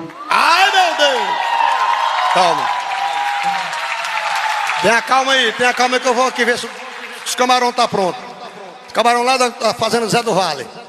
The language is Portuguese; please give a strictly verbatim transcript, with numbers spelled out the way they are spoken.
Ai, meu Deus. Calma. Tenha calma aí, tenha calma aí que eu vou aqui ver se os camarão tá pronto. Os camarão lá da, da fazenda Zé do Vale.